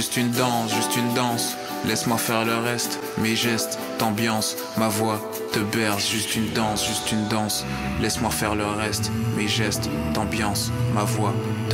Juste une danse, laisse-moi faire le reste. Mes gestes, t'ambiance, ma voix te berce. Juste une danse, laisse-moi faire le reste. Mes gestes, t'ambiance, ma voix